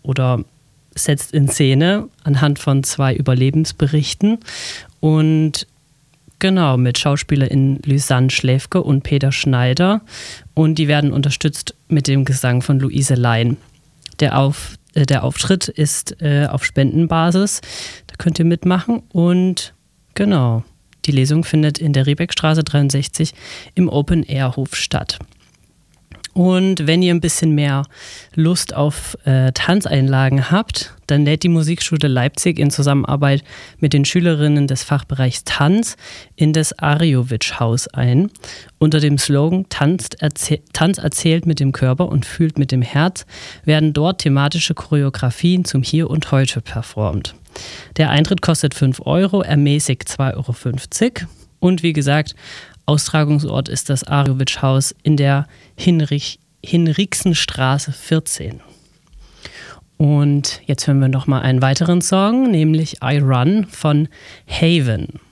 oder setzt in Szene anhand von 2 Überlebensberichten und genau mit SchauspielerInnen Lysanne Schläfke und Peter Schneider, und die werden unterstützt mit dem Gesang von Luise Lein. Der Auftritt ist auf Spendenbasis, da könnt ihr mitmachen, und genau, die Lesung findet in der Riebeckstraße 63 im Open-Air-Hof statt. Und wenn ihr ein bisschen mehr Lust auf Tanzeinlagen habt, dann lädt die Musikschule Leipzig in Zusammenarbeit mit den Schülerinnen des Fachbereichs Tanz in das Arjowitsch-Haus ein. Unter dem Slogan Tanz erzählt mit dem Körper und fühlt mit dem Herz werden dort thematische Choreografien zum Hier und Heute performt. Der Eintritt kostet 5 €, ermäßigt 2,50 €. Und wie gesagt, Austragungsort ist das Arjowitsch-Haus in der Hinrichsenstraße 14. Und jetzt hören wir noch mal einen weiteren Song, nämlich I Run von Haven.